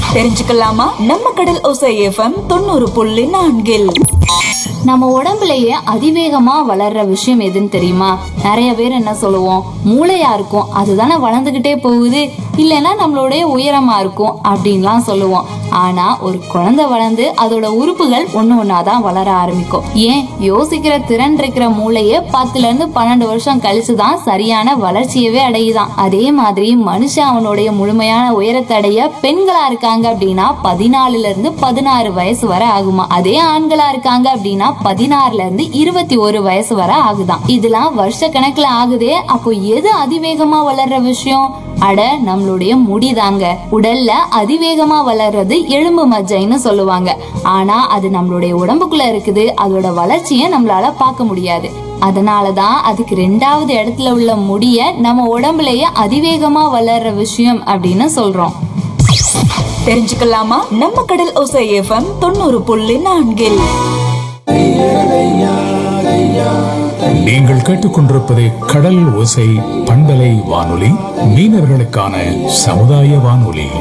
தெரிஞ்சுக்கலாமா? நம்ம கடல் ஓசை எஃப்எம் 90.4. நம்ம உடம்புலயே அதிவேகமா வளர்ற விஷயம் எதுன்னு தெரியுமா? நிறைய பேர் என்ன சொல்லுவோம், மூளையா இருக்கும், அதுதானே வளர்ந்துகிட்டே போகுது, இல்லைன்னா நம்மளுடைய உயரமா இருக்கும் அப்படின்லாம் சொல்லுவோம். ஆனா ஒரு குழந்தை வளர்ந்து அதோட உறுப்புகள் ஒண்ணு ஒண்ணாதான் வளர ஆரம்பிக்கும். ஏன், யோசிக்கிற திறன் இருக்கிற மூளையே 10ல இருந்து 12 வருஷம் கழிச்சுதான் சரியான வளர்ச்சியவே அடையுதான். அதே மாதிரி மனுஷன் அவனுடைய முழுமையான உயரத்தை அடைய பெண்களா இருக்காங்க அப்படின்னா 14ல இருந்து 16 வயசு வரை ஆகுமா. அதே ஆண்களா இருக்காங்க அப்படின்னா 16ல இருந்து 21 வயசு வரை ஆகுதான். இதெல்லாம் வருஷ கணக்குல ஆகுதே. அப்போ எது அதிவேகமா வளர்ற விஷயம்? அட, நம்மளுடைய முடிதாங்க. உடல்ல அதிவேகமா வளர்றது எலும்பு மஜ்ஜைன்னு சொல்லுவாங்க. ஆனா அது நம்மளுடைய உடம்புக்குள்ள இருக்குது. அதோட வளர்ச்சியை நம்மளால பார்க்க முடியாது. அதனாலதான் அதுக்கு 2வது இடத்துல உள்ள முடிய நம்ம உடம்புலயே அதிவேகமா வளர்ற விஷயம் அப்படின்னு சொல்றோம். தெரிஞ்சுக்கலாமா? நம்ம கடல் ஓசை எஃப்எம் 90.4. நீங்கள் கேட்டுக்கொண்டிருப்பது கடல் ஓசை பண்பலை வானொலி, மீனவர்களுக்கான சமுதாய வானொலி.